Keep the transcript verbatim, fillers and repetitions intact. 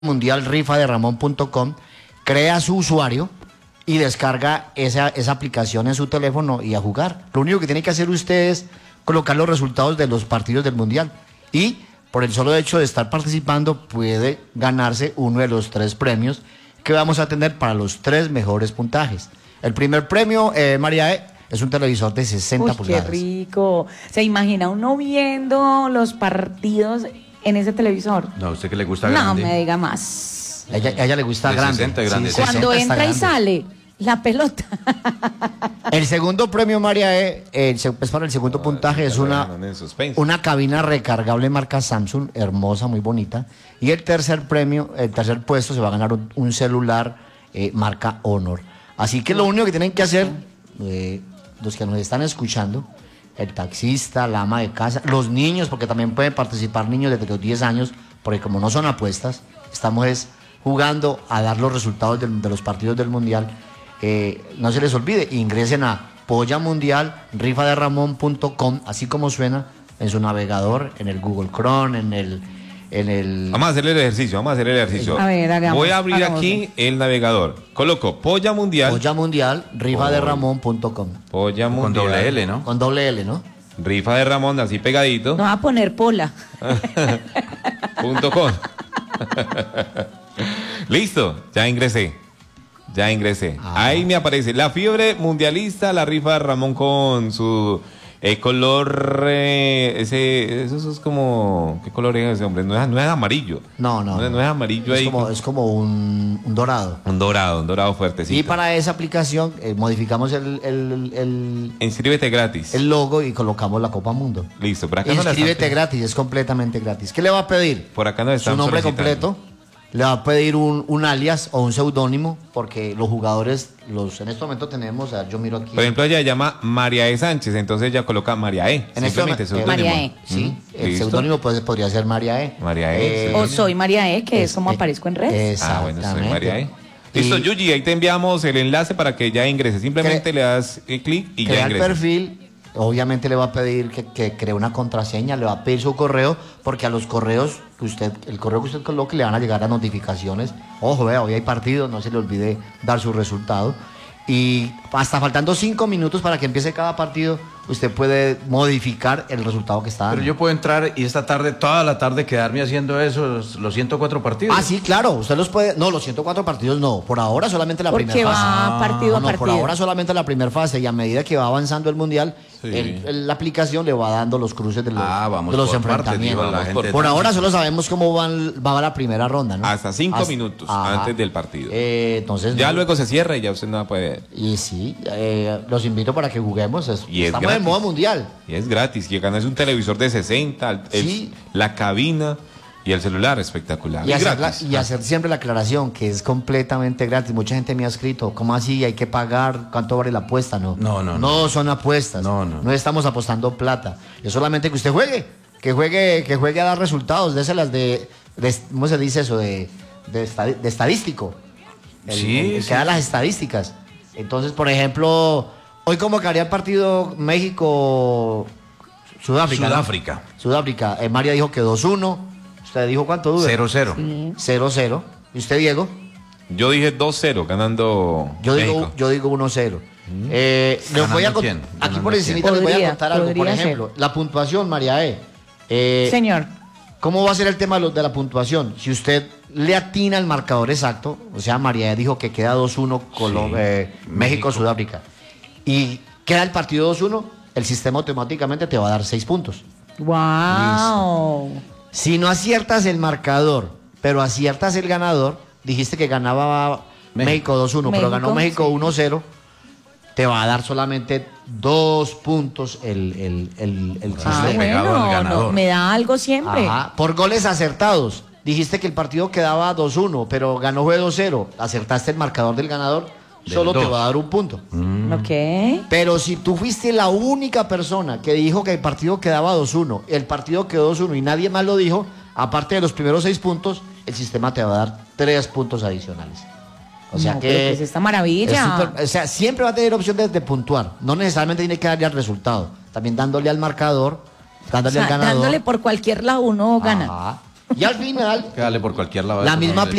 mundial rifa de ramón punto com, crea su usuario y descarga esa, esa aplicación en su teléfono y a jugar. Lo único que tiene que hacer usted es colocar los resultados de los partidos del mundial y por el solo hecho de estar participando puede ganarse uno de los tres premios que vamos a tener para los tres mejores puntajes. El primer premio, eh, María E., es un televisor de sesenta Uy, pulgadas. Qué rico. ¿Se imagina uno viendo los partidos en ese televisor? No, ¿a usted que le gusta No grande? me diga más. A ella, a ella le gusta De grande. sesenta grande. Sí, Cuando sesenta está entra y grande. sale la pelota. El segundo premio, María E., el, se- es para el segundo No, puntaje, ya es lo una, dejaron en suspenso. una cabina recargable marca Samsung, hermosa, muy bonita. Y el tercer premio, el tercer puesto, se va a ganar un, un celular eh, marca Honor. Así que lo único que tienen que hacer, eh, los que nos están escuchando, el taxista, la ama de casa, los niños, porque también pueden participar niños desde los diez años, porque como no son apuestas, estamos es jugando a dar los resultados del- de los partidos del Mundial. Eh, no se les olvide, ingresen a Polla Mundial, rifa de ramón punto com, así como suena, en su navegador, en el Google Chrome, en el... En el Vamos a hacer el ejercicio, vamos a hacer el ejercicio. A ver, hagamos, Voy a abrir hagámoslo. aquí el navegador. Coloco Polla Mundial. Polla Mundial, rifa de ramón punto com. Polla Mundial. Con doble L, ¿no? Con doble L, ¿no? Rifa de Ramón, así pegadito. No va a poner pola. Punto com. Listo, ya ingresé. Ya ingresé. Ah. Ahí me aparece la fiebre mundialista, la rifa de Ramón con su eh, color. eh, ese, eso es como. ¿Qué color es ese, hombre? No es, no es amarillo. No, no. No, es- no es amarillo es ahí. Como, es como un, un dorado. Un dorado, un dorado fuertecito. Y para esa aplicación eh, modificamos el, el, el, Inscríbete gratis. el logo y colocamos la Copa Mundo. Listo, por acá no la Inscríbete están- gratis, es completamente gratis. ¿Qué le va a pedir? Por acá nos están Su nombre solicitando. completo. Le va a pedir un, un alias o un seudónimo, porque los jugadores, los en este momento tenemos, a ver, yo miro aquí. Por ejemplo, ella se llama María E. Sánchez, entonces ella coloca María E. En este Simplemente momento, seudónimo. María E. Sí, Mm, el listo. seudónimo pues, podría ser María E. María E, O soy María E, que es, como eh, aparezco en redes. Ah, bueno, soy exactamente. María E. Listo, Y Yuji, ahí te enviamos el enlace para que ya ingrese. Simplemente Cre- le das eh, clic y ya Crea el ingresas. perfil, obviamente le va a pedir que, que cree una contraseña, le va a pedir su correo, porque a los correos que usted, el correo que usted coloque le van a llegar las notificaciones. Ojo, vea, hoy hay partido, no se le olvide dar su resultado. Y hasta faltando cinco minutos para que empiece cada partido, usted puede modificar el resultado que está dando. Pero yo puedo entrar y esta tarde, toda la tarde, quedarme haciendo esos, los ciento cuatro partidos. Ah, sí, claro, usted los puede... No, los ciento cuatro partidos no, por ahora solamente la Porque primera fase. va partido No, a no, partido. por ahora solamente la primera fase y a medida que va avanzando el mundial, Sí. el- el- la aplicación le va dando los cruces de los, Ah, vamos de los por partes, enfrentamientos. digo, la Vamos por- gente Por de ahora tránsito. solo sabemos cómo van, va la primera ronda, ¿no? Hasta cinco Hasta- minutos ajá. antes del partido. Eh, entonces, Ya no. luego se cierra y ya usted no va a poder. Y sí, eh, los invito para que juguemos. es- Y es Estamos gratis. en modo mundial. Y es gratis. Y ganas un televisor de sesenta, el- Sí. la cabina y el celular espectacular. Y Es hacer, la- gratis. y hacer siempre la aclaración que es completamente gratis. Mucha gente me ha escrito, ¿cómo así? ¿Hay que pagar? ¿Cuánto vale la apuesta? No, No, no, No son apuestas. No, no. No estamos apostando plata. Es solamente que usted juegue. Que juegue, que juegue a dar resultados. Déselas de, de. ¿Cómo se dice eso? De, de, estadi- de estadístico. El, Sí, el- el sí, que da sí. las estadísticas. Entonces, por ejemplo, hoy cómo quedaría el partido México-Sudáfrica. ¿no? Sudáfrica. Sudáfrica. Eh, María dijo que dos uno. ¿Usted dijo cuánto dura? cero cero. Sí. cero cero. ¿Y usted, Diego? Yo dije dos cero ganando Yo digo, México. yo digo uno cero. Eh, les voy a ¿Ganando cont- quién? Aquí ¿Ganando por quién? encima les voy a Podría, contar algo. Por podría ejemplo, ser. la puntuación, María E. Eh, Señor. ¿Cómo va a ser el tema de, los- de la puntuación? Si usted le atina el marcador exacto, o sea, María E dijo que queda dos uno Colo- Sí. eh, México-Sudáfrica, y queda el partido dos uno, el sistema automáticamente te va a dar seis puntos. Wow. Si no aciertas el marcador, pero aciertas el ganador, dijiste que ganaba México, México. dos uno, pero ganó México, México sí. uno cero, te va a dar solamente dos puntos el, el, el, el Ah, sistema. pegado al bueno, ganador. no, me da algo siempre. Ajá, por goles acertados. Dijiste que el partido quedaba dos uno, pero ganó fue dos cero. Acertaste el marcador del ganador, Del solo te dos. va a dar un punto. Ok. Pero si tú fuiste la única persona que dijo que el partido quedaba dos uno, el partido quedó dos uno y nadie más lo dijo, aparte de los primeros seis puntos, el sistema te va a dar tres puntos adicionales. O sea No, que. pero ¿qué es esta maravilla? es súper- o sea, siempre va a tener opción de, de puntuar. No necesariamente tiene que darle al resultado. También dándole al marcador, O dándole sea, al ganador. dándole por cualquier lado uno gana. Ajá. Y al final, Que dale por cualquier lado. la eso, misma hombre.